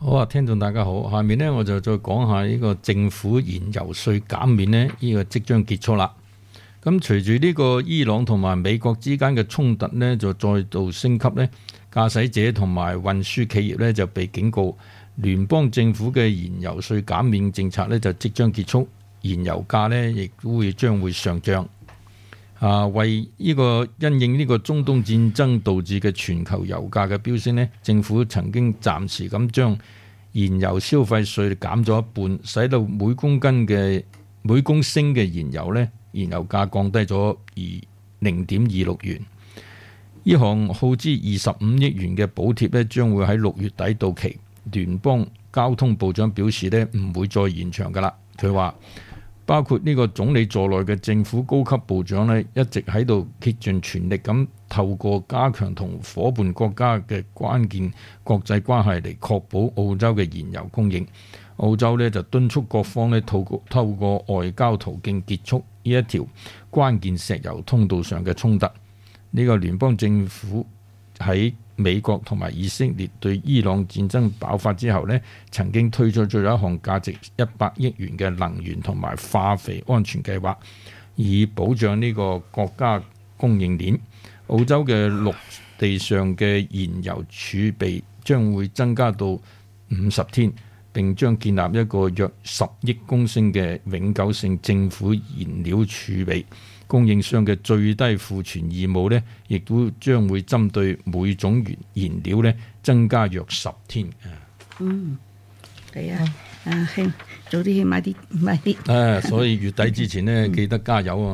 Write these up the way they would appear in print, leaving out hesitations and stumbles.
好啊，聽眾大家好，下面呢，我就再講下呢個政府燃油稅減免呢，呢個即將結束啦。咁隨住呢個伊朗同埋美國之間嘅衝突呢，就再度升級呢，駕駛者同埋運輸企業呢，就被警告，聯邦政府嘅燃油稅減免政策呢，就即將結束，燃油價呢亦都將會上漲。為呢個因應呢個中東戰爭導致嘅全球油價嘅飆升呢，政府曾經暫時咁將燃油消費稅減咗一半，使到每公升嘅燃油呢，燃油價降低咗0.26元。呢項耗資25億元嘅補貼呢，將會喺6月底到期。聯邦交通部長表示呢，唔會再延長噶啦。佢話，包括呢個總理在內嘅政府高級部長呢，一直喺度竭盡全力咁透過加強同伙伴國家嘅關鍵國際關係嚟確保澳洲嘅燃油供應。澳洲呢就敦促各方呢透過外交途徑結束呢一條關鍵石油通道上嘅衝突。呢個聯邦政府喺美國同埋以色列對伊朗戰爭爆發之後呢，曾經推出咗一項價值100億元嘅能源同埋化肥安全計劃，以保障呢個國家供應鏈。澳洲嘅陸地上嘅燃油儲備將會增加到50天，並將建立一個約10億公升嘅永久性政府燃料儲備。供應商嘅最低庫存義務呢，亦都將會針對每種燃料呢增加約10天。 係啊，兄，早啲去買啲。 所以月底之前呢，記得加油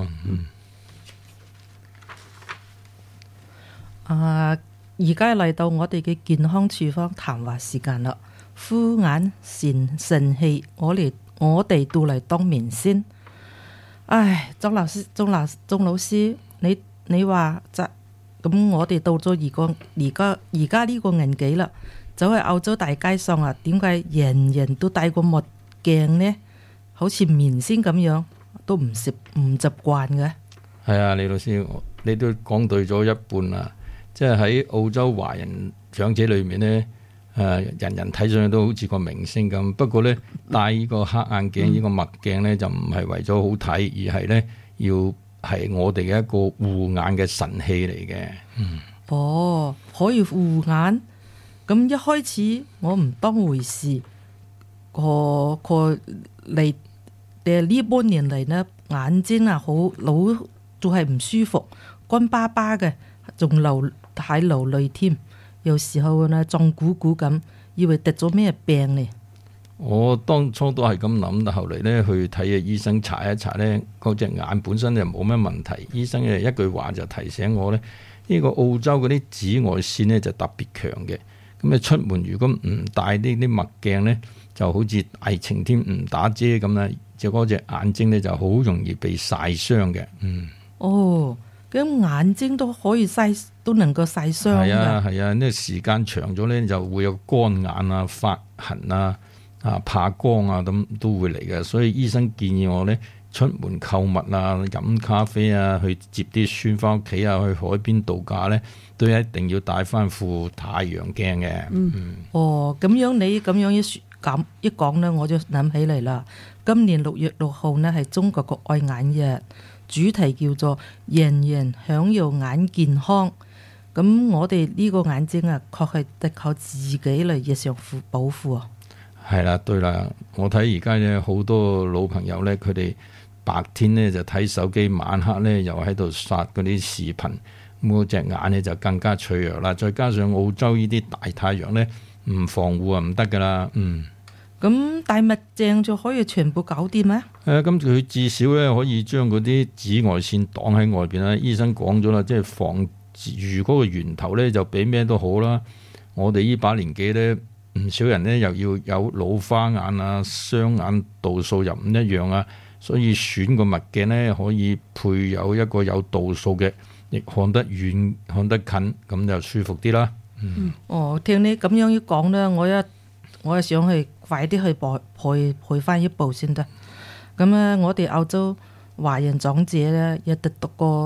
啊。 而家嚟到我哋嘅健康處方談話時間啦。敷眼神氣，我哋到嚟當面先。唉，鍾老師，你話咁我哋到咗而家呢個年紀啦，走去澳洲大街上啊，點解人人都戴個墨鏡呢？好似面先咁樣，都唔習慣嘅。 係啊，李老師，你都講對咗一半啦。即係喺澳洲華人長者裏面呢，人人睇上去都好似個明星咁。不過呢，戴呢個黑眼鏡、呢個墨鏡呢，就唔係為咗好睇，而係呢要係我哋嘅一個護眼嘅神器嚟嘅。 可以護眼。咁一開始我唔當回事，個嚟呢半年嚟呢，眼睛啊好老，仲係唔舒服，乾巴巴嘅，仲流淚添。有時候呢撞鼓鼓咁，以為得咗咩病呢？ 我當初都係咁諗，但後嚟呢去睇下醫生查一查呢，嗰隻眼本身就冇咩問題。醫生嘅一句話就提醒我呢，呢個澳洲嗰啲紫外線呢就特別強嘅。咁你出門如果唔戴呢啲墨鏡呢，就好似大晴天唔打遮咁啦，就嗰隻眼睛呢就好容易被曬傷嘅。 咁眼睛都可以都能夠曬傷㗎。 係啊，呢時間長咗呢，就會有乾眼啊、發痕啊、怕光啊，咁都會嚟嘅。所以醫生建議我呢，出門購物啊、飲咖啡啊、去接啲孫翻屋企啊、去海邊度假呢，都一定要帶翻副太陽鏡嘅。 咁樣你咁樣一講呢，我就諗起嚟啦。今年6月6號呢係中國國愛眼日，主題叫做人人享有眼健康。咁我哋呢個眼睛啊，確係得靠自己嚟日常保護啊。 係啦，對啦，我睇而家咧好多老朋友咧，佢哋白天咧就睇手機，晚黑咧又喺度刷嗰啲視頻，咁嗰隻眼咧就更加脆弱啦。再加上澳洲呢啲大太陽咧，唔防護啊唔得噶啦。 咁戴墨鏡就可以全部搞掂咩？ 咁佢至少咧可以將嗰啲紫外線擋喺外邊啦。醫生講咗啦，即係防住嗰個源頭咧，就比咩都好啦。我哋呢把年紀咧，唔少人咧又要有老花眼啊，雙眼度數又唔一樣啊，所以選個墨鏡咧可以配有一個有度數嘅，亦看得遠看得近，咁就舒服啲啦。 聽你咁樣一講咧，我係想去快啲去配翻一部先得。咁我哋澳洲華人長者咧，一得讀過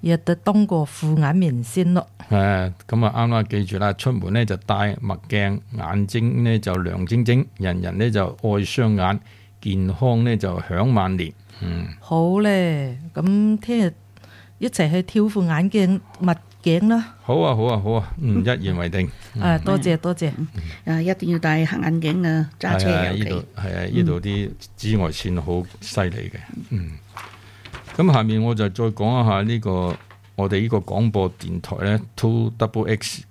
亦都當過護眼棉先咯。 咁啊啱啦，記住啦，出門呢就戴墨鏡，眼睛呢就亮晶晶，人人呢就愛雙眼，健康呢就享萬年。 好咧，咁聽日一齊去挑副眼鏡墨鏡啦。 好啊，一言為定。 多謝。 一定要戴黑眼鏡啊！揸車尤其呢度啲紫外線好犀利嘅。咁下面我就再講一下呢個我哋呢個廣播電台呢 2XX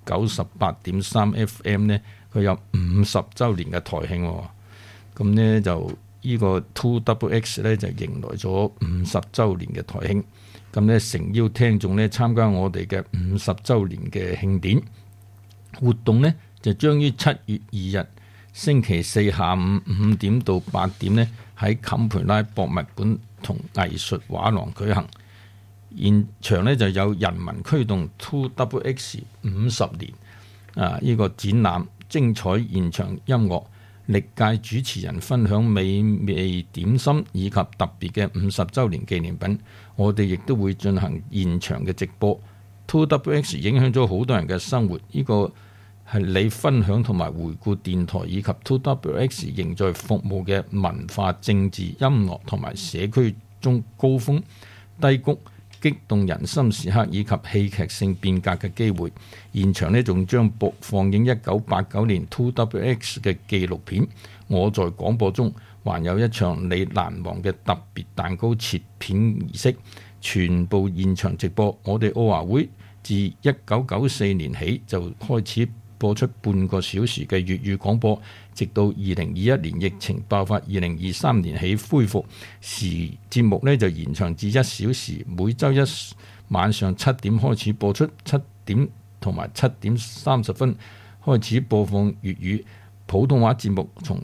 98.3 FM 呢，佢有50週年嘅台慶。咁呢就呢個 2XX 呢就迎來咗50週年嘅台慶。咁呢誠邀聽眾呢參加我哋嘅50週年嘅慶典活動呢，就將於7月2日星期四下午5點到8點呢喺坎培拉博物館同藝術畫廊舉行。現場呢就有人民驅動 2XX 50年呢個展覽，精彩現場音樂，歷屆主持人分享美味點心以及特別嘅50週年紀念品。我哋亦都會進行現場嘅直播。2XX 影響咗好多人嘅生活，呢個係你分享同埋回顧電台以及 2XX 仍在服務嘅文化、政治、音樂同埋社區中高峰、低谷、激動人心時刻以及戲劇性變革嘅機會。現場呢仲將放映1989年 2XX 嘅紀錄片《我在廣播中》，還有一場你難忘嘅特別蛋糕切片儀式，全部現場直播。我哋奧華會自1994年起就開始播出半個小時嘅粵語廣播，直到2021年疫情爆發，2023年起恢復時節目呢就延長至1小時，每周一晚上7點開始播出，7點同埋7點30分開始播放粵語普通話節目，從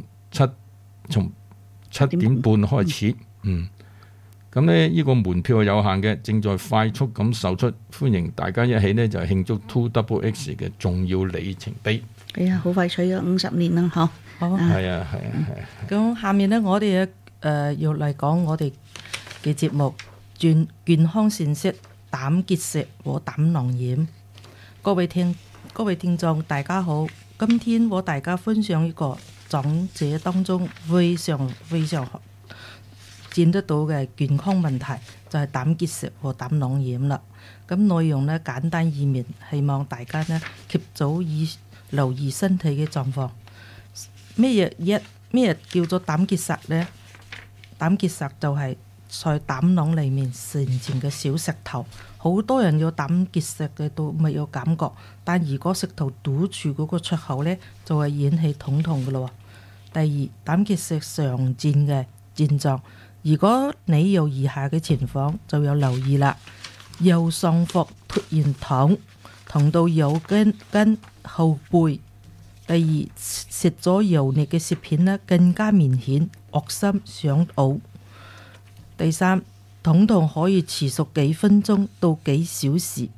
7點半開始。咁呢個門票係有限嘅，正在快速咁售出，歡迎大家一起呢就慶祝 2XX 嘅重要里程碑。 好快脆咗50年啦，嗬。 好， 係啊。 咁下面呢，我哋要嚟講我哋嘅節目健康膳食、膽結石和膽囊炎。各位聽眾大家好，今天我大家分享一個長者當中非常見得到嘅健康問題，就係膽結石和膽囊炎啦。咁內容呢簡單易明，希望大家呢及早留意身體嘅狀況。咩叫做膽結石呢？膽結石就係在膽囊裡面成嘅小石頭。好多人有膽結石嘅都未有感覺，但如果石頭堵住嗰個出口呢，就係引起疼痛噶咯。第二，膽結石常見嘅症狀。如果你有以下嘅情況，就要留意啦。右上腹突然痛到右筋後背。第二，食咗油膩嘅食片呢更加明顯，惡心想嘔。第三，疼痛可以持續幾分鐘到幾小時。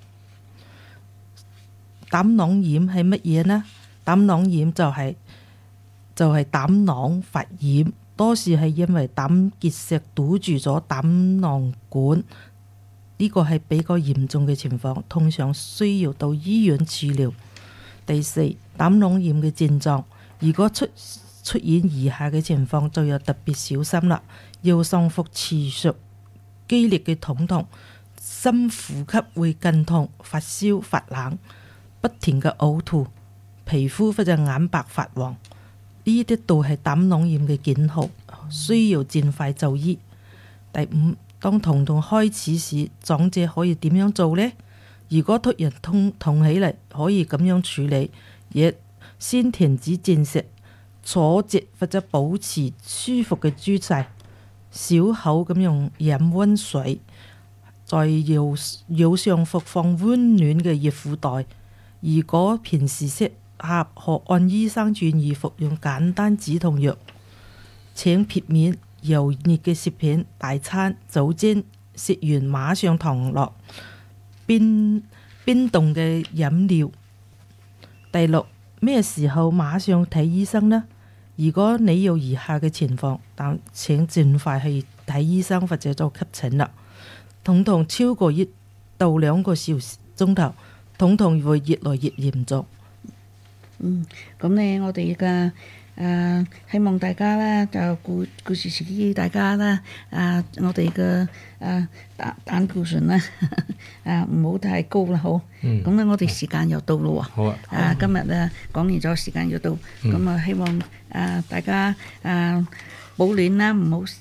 膽囊炎係乜嘢呢？膽囊炎就係膽囊發炎。多數係因為膽結石堵住咗膽囊管，呢個係比較嚴重嘅情況，通常需要到醫院治療。第四，膽囊炎嘅症狀，如果出現以下嘅情況，就要特別小心啦。右上腹持續激烈嘅疼痛，深呼吸會更痛，發燒發冷，不停嘅嘔吐，皮膚或者眼白發黃。呢啲都係膽囊炎嘅警號，需要盡快就醫。第五，當疼痛開始時，長者可以點樣做呢？如果突然痛起嚟，可以咁樣處理：一，先停止進食，坐直或者保持舒服嘅姿勢，小口咁樣飲溫水，在右上腹放溫暖嘅熱敷袋。如果平時適合按醫生建議服用簡單止痛藥，請撇免油膩嘅食片、大餐、酒精，食完馬上糖落冰凍嘅飲料。第六，咩時候馬上睇醫生呢？如果你有以下嘅情況，但請盡快去睇醫生或者做急診啦。疼痛超過1 到2個鐘頭，統統會越來越嚴重。 咁咧，我哋嘅希望大家咧就顧住自己，大家咧我哋嘅膽固醇咧唔好太高啦，好。咁咧，我哋時間又到咯喎。 好啊。 今日講完咗，時間又到，咁希望大家保暖啦，唔好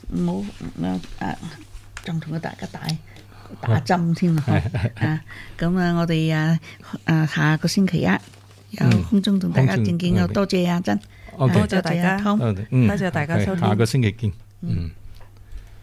仲同大家打針添啊！咁我哋下個星期一有空中同大家見，多謝阿珍， 多謝大家，多謝大家收聽， 下個星期見。